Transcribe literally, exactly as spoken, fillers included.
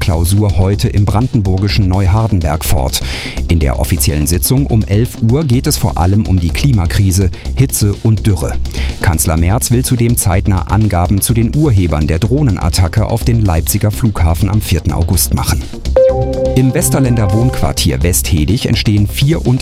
Klausur heute im brandenburgischen Neuhardenberg fort. In der offiziellen Sitzung um elf Uhr geht es vor allem um die Klimakrise, Hitze und Dürre. Kanzler Merz will zudem zeitnah Angaben zu den Urhebern der Drohnenattacke auf den Leipziger Flughafen am vierten August machen. Im Westerländer Wohnquartier Westhedig entstehen vier und